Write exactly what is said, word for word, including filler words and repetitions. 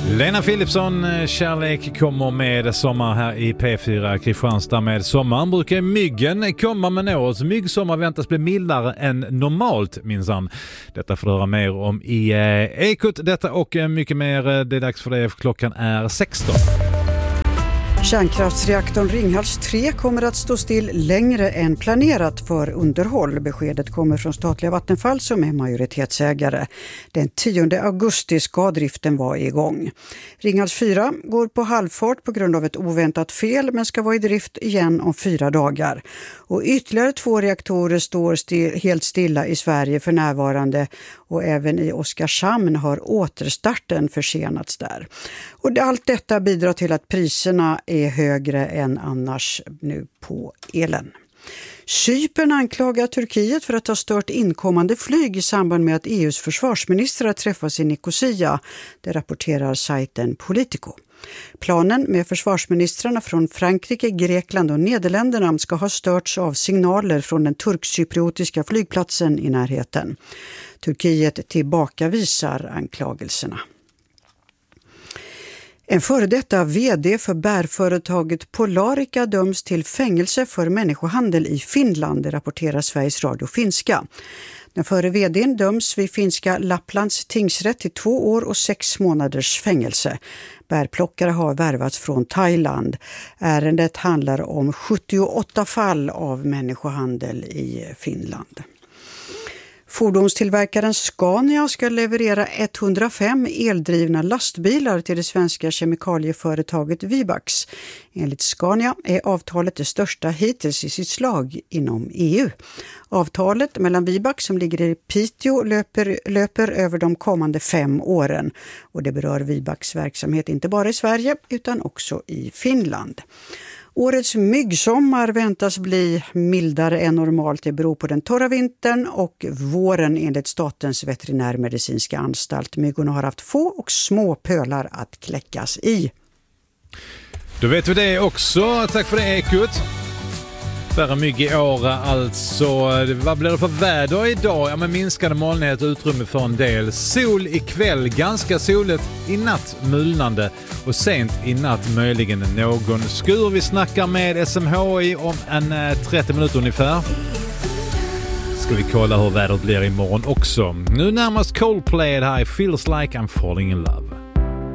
Lena Philipsson, Kärlek kommer med sommar här i P fyra Kristianstad. Med sommaren brukar myggen komma, med årets myggsommar väntas bli mildare än normalt minsann. Detta får du höra mer om i eh, Ekot. Detta och mycket mer, det är dags för det. Klockan är sexton. Kärnkraftsreaktorn Ringhals tre kommer att stå still längre än planerat för underhåll. Beskedet kommer från statliga Vattenfall som är majoritetsägare. Den tionde augusti ska driften vara igång. Ringhals fyra går på halvfart på grund av ett oväntat fel, men ska vara i drift igen om fyra dagar. Och ytterligare två reaktorer står still, helt stilla i Sverige för närvarande, och även i Oskarshamn har återstarten försenats där. Och allt detta bidrar till att priserna är högre än annars nu på elen. Cypern anklagar Turkiet för att ha stört inkommande flyg i samband med att E U:s försvarsministrar träffas i Nicosia. Det rapporterar sajten Politico. Planen med försvarsministrarna från Frankrike, Grekland och Nederländerna ska ha störts av signaler från den turkcypriotiska flygplatsen i närheten. Turkiet tillbakavisar anklagelserna. En före detta vd för bärföretaget Polarica döms till fängelse för människohandel i Finland, rapporterar Sveriges Radio finska. Den före vdn döms vid finska Lapplands tingsrätt till två år och sex månaders fängelse. Bärplockare har värvats från Thailand. Ärendet handlar om sjuttioåtta fall av människohandel i Finland. Fordonstillverkaren Scania ska leverera etthundrafem eldrivna lastbilar till det svenska kemikalieföretaget Vibax. Enligt Scania är avtalet det största hittills i sitt slag inom E U. Avtalet mellan Vibax, som ligger i Piteå, löper, löper över de kommande fem åren. Och det berör Vibax verksamhet inte bara i Sverige utan också i Finland. Årets myggsommar väntas bli mildare än normalt. Det beror på den torra vintern och våren enligt Statens veterinärmedicinska anstalt. Myggorna har haft få och små pölar att kläckas i. Då vet vi det också. Tack för det, Ekot. Färre mygg i år alltså. Vad blir det för väder idag? Ja, men minskade molnighet, utrymme för en del. Sol ikväll, ganska soligt. I natt mulnande. Och sent i natt möjligen någon skur. Vi snackar med S M H I om en trettio minuter ungefär. Ska vi kolla hur vädret blir imorgon också. Nu närmast Coldplay här. Feels like I'm falling in love.